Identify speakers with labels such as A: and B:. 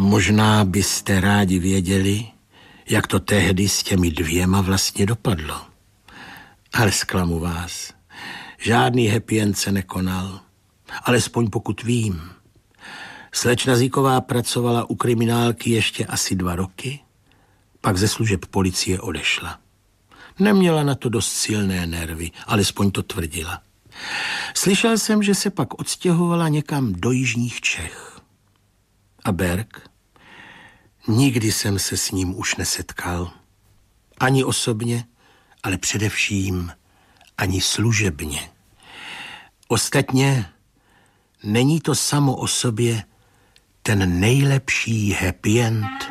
A: Možná byste rádi věděli, jak to tehdy s těmi 2 vlastně dopadlo. Ale zklamu vás. Žádný happy end se nekonal. Alespoň pokud vím. Slečna Zíková pracovala u kriminálky ještě asi 2 roky, pak ze služeb policie odešla. Neměla na to dost silné nervy, alespoň to tvrdila. Slyšel jsem, že se pak odstěhovala někam do jižních Čech. A Berg? Nikdy jsem se s ním už nesetkal. Ani osobně, ale především ani služebně. Ostatně není to samo o sobě ten nejlepší happy end.